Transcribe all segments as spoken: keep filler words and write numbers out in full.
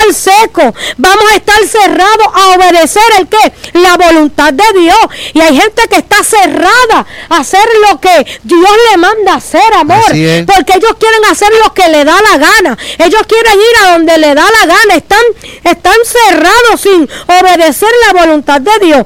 estar secos, vamos a estar cerrados a obedecer el qué, la voluntad de Dios. Y hay gente que está cerrada a hacer lo que Dios le manda hacer, amor, porque ellos quieren hacer lo que le da la gana, ellos quieren ir a donde le da la gana, están, están cerrados sin obedecer la voluntad de Dios.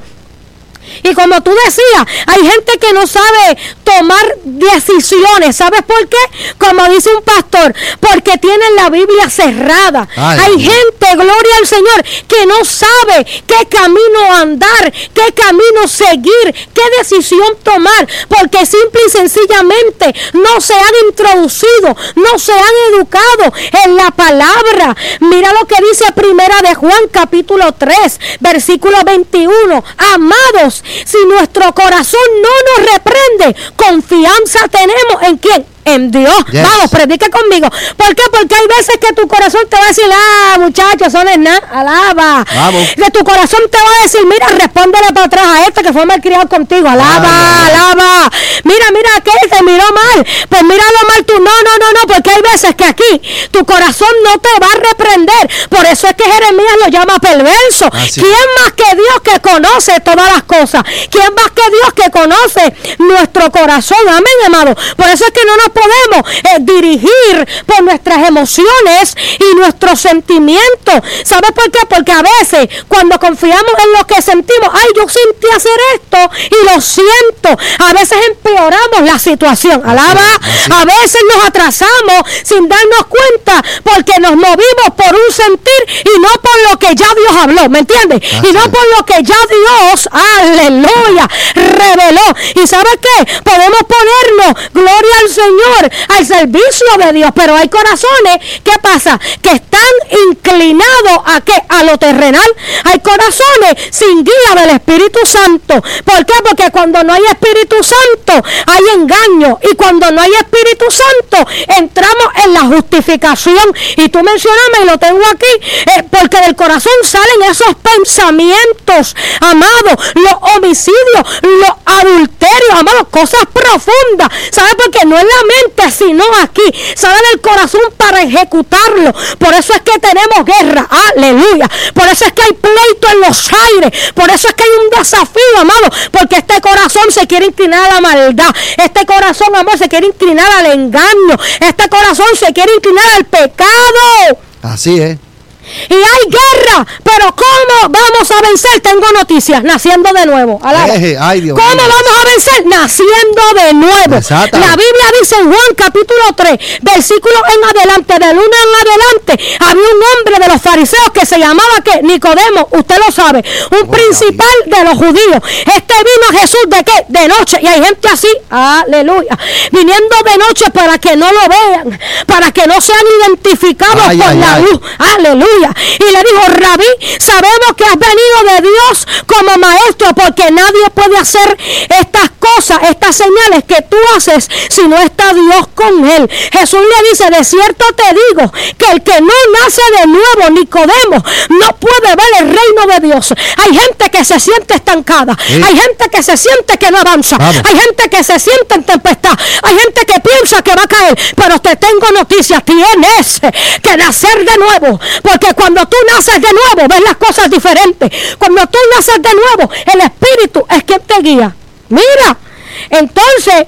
Y como tú decías, hay gente que no sabe tomar decisiones. ¿Sabes por qué? Como dice un pastor, porque tienen la Biblia cerrada. Ay, hay Dios. Gente, gloria al Señor, que no sabe qué camino andar, qué camino seguir, qué decisión tomar, porque simple y sencillamente no se han introducido, no se han educado en la palabra. Mira lo que dice Primera de Juan, capítulo tres, versículo veintiuno. Amados, si nuestro corazón no nos reprende, confianza tenemos ¿en quién? En Dios. Yes. Vamos, predica conmigo. ¿Por qué? Porque hay veces que tu corazón te va a decir, ah, muchachos, son es nada, alaba. Vamos. Que tu corazón te va a decir, mira, respóndele para atrás a este que fue malcriado contigo, alaba, ah, alaba. Mira, mira, aquel te miró mal, pues míralo mal tú. No, no, no, no, porque hay veces que aquí tu corazón no te va a reprender. Por eso es que Jeremías lo llama perverso. Ah, sí. ¿Quién más que Dios que conoce todas las cosas? ¿Quién más que Dios que conoce nuestro corazón? Amén, amado. Por eso es que no nos podemos eh, dirigir por nuestras emociones y nuestros sentimientos. ¿Sabes por qué? Porque a veces cuando confiamos en lo que sentimos, ay, yo sentí hacer esto y lo siento, a veces empeoramos la situación. Alaba, así, así. A veces nos atrasamos sin darnos cuenta porque nos movimos por un sentir y no por lo que ya Dios habló, ¿me entiendes? Así. Y no por lo que ya Dios, aleluya, reveló. ¿Y sabes qué? Podemos ponernos, gloria al Señor, al servicio de Dios, pero hay corazones, ¿qué pasa? Que están inclinados a qué, a lo terrenal. Hay corazones sin guía del Espíritu Santo. ¿Por qué? Porque cuando no hay Espíritu Santo hay engaño, y cuando no hay Espíritu Santo entramos en la justificación. Y tú mencionaste, y lo tengo aquí, eh, porque del corazón salen esos pensamientos, amados, los homicidios, los adulterios, amados, cosas profundas. ¿Sabes? Porque no es la mente, sino aquí sale del corazón para ejecutarlo. Por eso es que tenemos guerra, aleluya. Por eso es que hay pleito en los aires. Por eso es que hay un desafío, amado, porque este corazón se quiere inclinar a la maldad. Este corazón, amor, se quiere inclinar al engaño. Este corazón se quiere inclinar al pecado. Así es. Y hay guerra, pero ¿cómo vamos a vencer? Tengo noticias, naciendo de nuevo. Eje, ay, Dios ¿Cómo mío. vamos a vencer? Naciendo de nuevo. Exacto. La Biblia dice en Juan capítulo tres, versículo en adelante, del uno en adelante, había un hombre de los fariseos que se llamaba ¿qué? Nicodemo, usted lo sabe, un wow, principal Dios. de los judíos. Este vino a Jesús ¿de qué? De noche, y hay gente así, aleluya, viniendo de noche para que no lo vean, para que no sean identificados ay, por ay, la ay. luz, aleluya. Y le dijo, Rabí, sabemos que has venido de Dios como maestro, porque nadie puede hacer estas cosas, estas señales que tú haces si no está Dios con él. Jesús le dice, de cierto te digo que el que no nace de nuevo, Nicodemo, no puede ver el reino de Dios. Hay gente que se siente estancada, sí. Hay gente que se siente que no avanza, Vamos. hay gente que se siente en tempestad, hay gente que piensa que va a caer, pero te tengo noticias, tienes que nacer de nuevo, porque cuando tú naces de nuevo ves las cosas diferentes. Cuando tú naces de nuevo, el Espíritu es quien te guía. Mira, entonces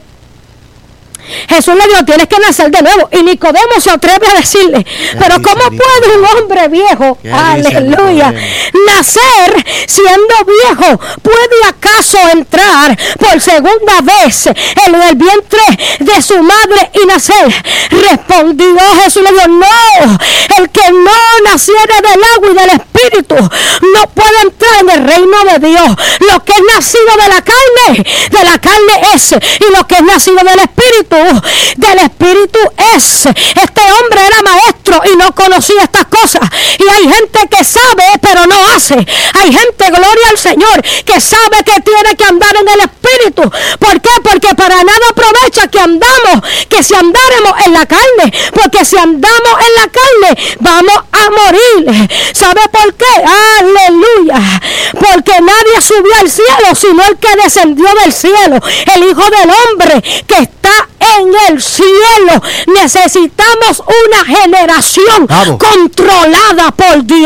Jesús le dijo, tienes que nacer de nuevo. Y Nicodemo se atreve a decirle, pero ¿cómo puede un hombre viejo, aleluya, nacer siendo viejo? ¿Puede acaso entrar por segunda vez en el vientre de su madre y nacer? Respondió Jesús, le dijo, no, el que no naciere del agua y del Espíritu no puede entrar en el reino de Dios. Lo que es nacido de la carne, de la carne es, y lo que es nacido del Espíritu, del Espíritu es. Este hombre era maestro y no conocía estas cosas, y hay gente que sabe pero no hace. Hay gente, gloria al Señor, que sabe que tiene que andar en el Espíritu. ¿Por qué? Porque para nada aprovecha que andamos, que si andáramos en la carne, porque si andamos en la carne vamos a morir. ¿Sabe por qué? Aleluya, porque nadie subió al cielo sino el que descendió del cielo, el Hijo del Hombre que está en el cielo. Necesitamos una generación Vamos. controlada por Dios.